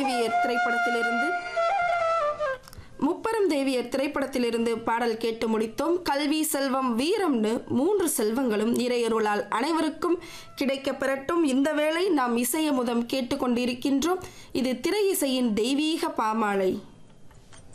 திரைப்படத்திலிருந்து பாடல் கேட்டு முடித்தோம். கல்வி செல்வம் வீரம்னு 3 செல்வங்களும் இறையருளால் அனைவருக்கும் கிடைக்க பெறட்டும். இந்த வேளை நாம் இசையமுதம் கேட்டுக்கொண்டிருக்கின்றோம். இது திரை இசையின் தெய்வீக பாமாலை.